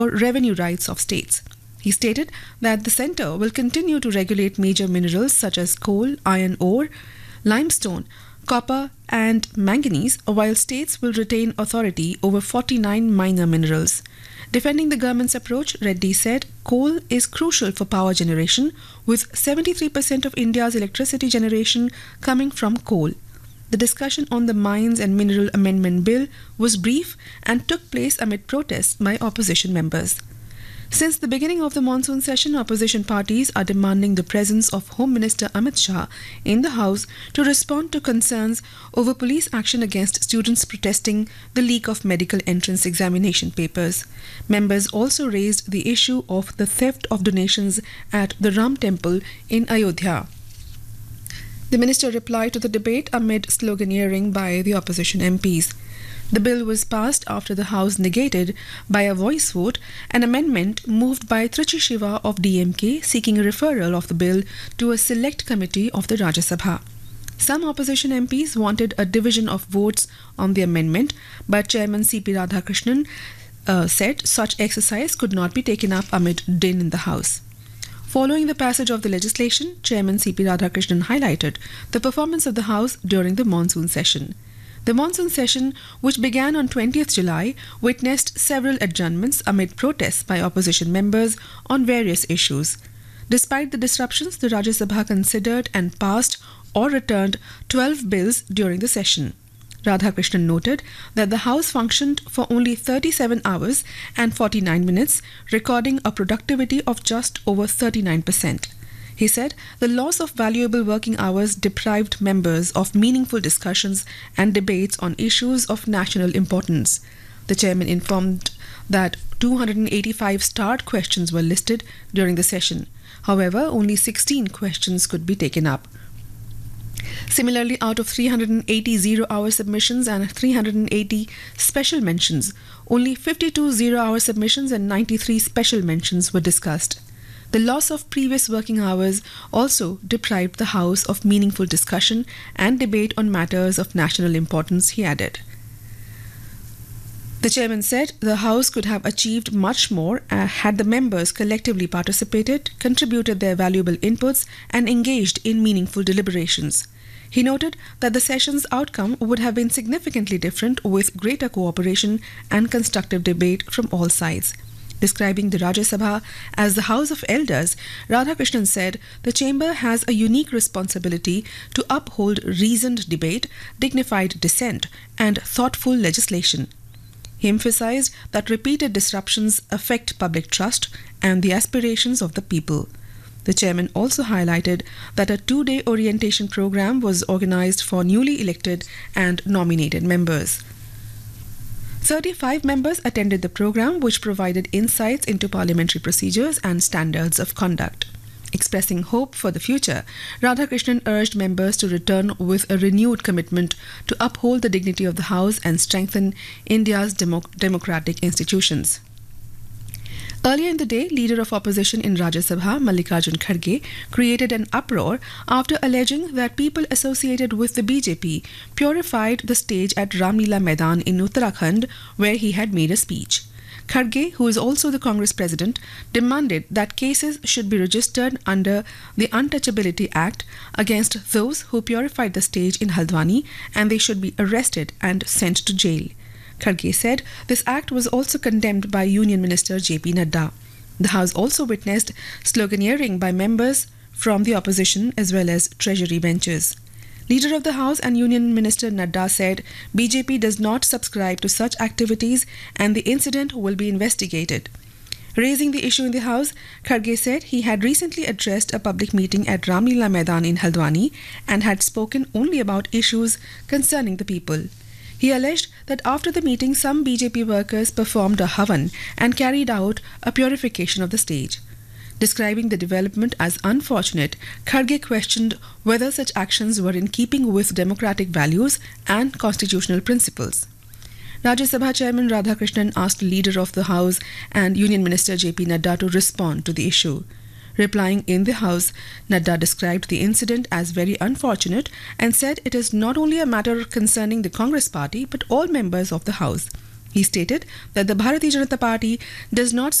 revenue rights of states. He stated that the centre will continue to regulate major minerals such as coal, iron ore, limestone, copper, and manganese, while states will retain authority over 49 minor minerals. Defending the government's approach, Reddy said coal is crucial for power generation, with 73% of India's electricity generation coming from coal. The discussion on the Mines and Mineral Amendment Bill was brief and took place amid protests by opposition members. Since the beginning of the monsoon session, opposition parties are demanding the presence of Home Minister Amit Shah in the House to respond to concerns over police action against students protesting the leak of medical entrance examination papers. Members also raised the issue of the theft of donations at the Ram Temple in Ayodhya. The minister replied to the debate amid sloganeering by the opposition MPs. The bill was passed after the House negated, by a voice vote, an amendment moved by Trichy Shiva of DMK seeking a referral of the bill to a select committee of the Rajya Sabha. Some opposition MPs wanted a division of votes on the amendment, but Chairman C.P. Radhakrishnan said such exercise could not be taken up amid din in the House. Following the passage of the legislation, Chairman C.P. Radhakrishnan highlighted the performance of the House during the monsoon session. The monsoon session, which began on 20th July, witnessed several adjournments amid protests by opposition members on various issues. Despite the disruptions, the Rajya Sabha considered and passed or returned 12 bills during the session. Radhakrishnan noted that the House functioned for only 37 hours and 49 minutes, recording a productivity of just over 39%. He said the loss of valuable working hours deprived members of meaningful discussions and debates on issues of national importance. The chairman informed that 285 starred questions were listed during the session. However, only 16 questions could be taken up. Similarly, out of 380 zero-hour submissions and 380 special mentions, only 52 zero-hour submissions and 93 special mentions were discussed. The loss of previous working hours also deprived the House of meaningful discussion and debate on matters of national importance, he added. The chairman said the House could have achieved much more had the members collectively participated, contributed their valuable inputs, and engaged in meaningful deliberations. He noted that the session's outcome would have been significantly different with greater cooperation and constructive debate from all sides. Describing the Rajya Sabha as the House of Elders, Radhakrishnan said the chamber has a unique responsibility to uphold reasoned debate, dignified dissent, and thoughtful legislation. He emphasized that repeated disruptions affect public trust and the aspirations of the people. The chairman also highlighted that a 2-day orientation program was organized for newly elected and nominated members. 35 members attended the program, which provided insights into parliamentary procedures and standards of conduct. Expressing hope for the future, Radhakrishnan urged members to return with a renewed commitment to uphold the dignity of the House and strengthen India's democratic institutions. Earlier in the day, leader of opposition in Rajya Sabha, Mallikarjun Kharge, created an uproar after alleging that people associated with the BJP purified the stage at Ramlila Maidan in Uttarakhand, where he had made a speech. Kharge, who is also the Congress president, demanded that cases should be registered under the Untouchability Act against those who purified the stage in Haldwani, and they should be arrested and sent to jail. Kharge said this act was also condemned by Union Minister J.P. Nadda. The House also witnessed sloganeering by members from the opposition as well as Treasury benches. Leader of the House and Union Minister Nadda said BJP does not subscribe to such activities and the incident will be investigated. Raising the issue in the House, Kharge said he had recently addressed a public meeting at Ramlila Maidan in Haldwani and had spoken only about issues concerning the people. He alleged that after the meeting, some BJP workers performed a havan and carried out a purification of the stage. Describing the development as unfortunate, Kharge questioned whether such actions were in keeping with democratic values and constitutional principles. Rajya Sabha Chairman Radhakrishnan asked Leader of the House and Union Minister J.P. Nadda to respond to the issue. Replying in the House, Nadda described the incident as very unfortunate and said it is not only a matter concerning the Congress party but all members of the House. He stated that the Bharatiya Janata Party does not